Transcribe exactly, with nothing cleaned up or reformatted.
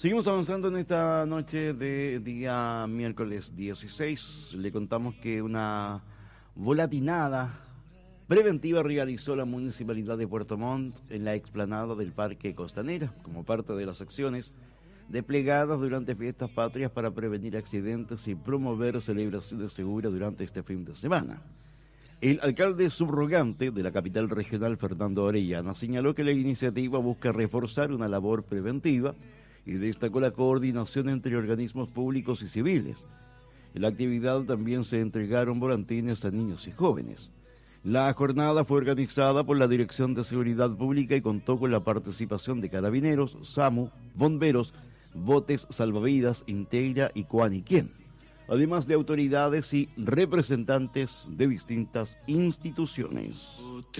Seguimos avanzando en esta noche de día miércoles dieciséis. Le contamos que una volatinada preventiva realizó la Municipalidad de Puerto Montt en la explanada del Parque Costanera, como parte de las acciones desplegadas durante fiestas patrias para prevenir accidentes y promover celebraciones seguras durante este fin de semana. El alcalde subrogante de la capital regional, Fernando Orellana, señaló que la iniciativa busca reforzar una labor preventiva y destacó la coordinación entre organismos públicos y civiles. En la actividad también se entregaron volantines a niños y jóvenes. La jornada fue organizada por la Dirección de Seguridad Pública y contó con la participación de carabineros, SAMU, bomberos, botes salvavidas, Integra y Cuaniquén, además de autoridades y representantes de distintas instituciones.